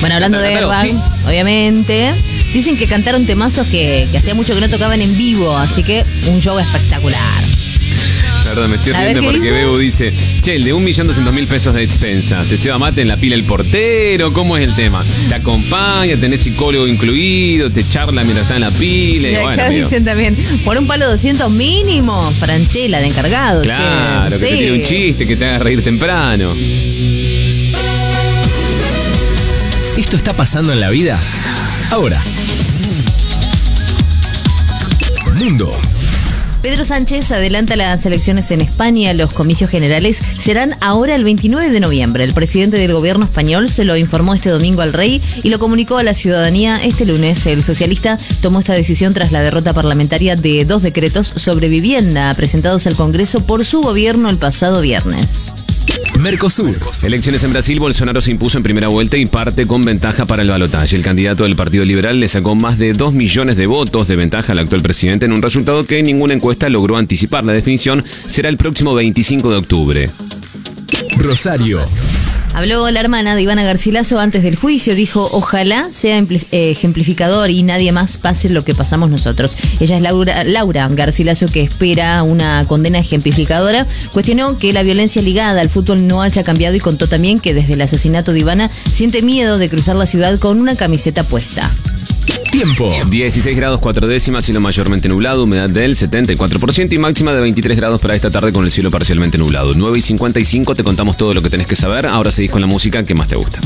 Bueno, hablando de Airbag, sí, obviamente, dicen que cantaron temazos que hacía mucho que no tocaban en vivo, así que un show espectacular. Perdón, me estoy riendo porque Bebo dice: che, el de 1.200.000 pesos de expensa, ¿te ceba mate en la pila el portero? ¿Cómo es el tema? ¿Te acompaña? ¿Tenés psicólogo incluido? ¿Te charla mientras está en la pila? Y acá dicen también, por un palo 200 mínimo, Franchella de encargado. Claro, que te tire un chiste, que te haga reír temprano. ¿Esto está pasando en la vida? Ahora. Mundo. Pedro Sánchez adelanta las elecciones en España. Los comicios generales serán ahora el 29 de noviembre. El presidente del gobierno español se lo informó este domingo al rey y lo comunicó a la ciudadanía este lunes. El socialista tomó esta decisión tras la derrota parlamentaria de 2 decretos sobre vivienda presentados al Congreso por su gobierno el pasado viernes. Mercosur. Elecciones en Brasil, Bolsonaro se impuso en primera vuelta y parte con ventaja para el balotaje. El candidato del Partido Liberal le sacó más de 2 millones de votos de ventaja al actual presidente en un resultado que ninguna encuesta logró anticipar. La definición será el próximo 25 de octubre. Rosario. Habló la hermana de Ivana Garcilaso antes del juicio. Dijo, ojalá sea ejemplificador y nadie más pase lo que pasamos nosotros. Ella es Laura Garcilaso, que espera una condena ejemplificadora. Cuestionó que la violencia ligada al fútbol no haya cambiado y contó también que desde el asesinato de Ivana siente miedo de cruzar la ciudad con una camiseta puesta. Tiempo. 16 grados 4 décimas, cielo mayormente nublado, humedad del 74% y máxima de 23 grados para esta tarde con el cielo parcialmente nublado. 9:55, te contamos todo lo que tenés que saber. Ahora seguís con la música que más te gusta.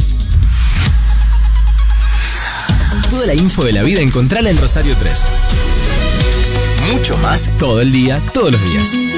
Toda la info de la vida encontrala en Rosario 3. Mucho más todo el día, todos los días.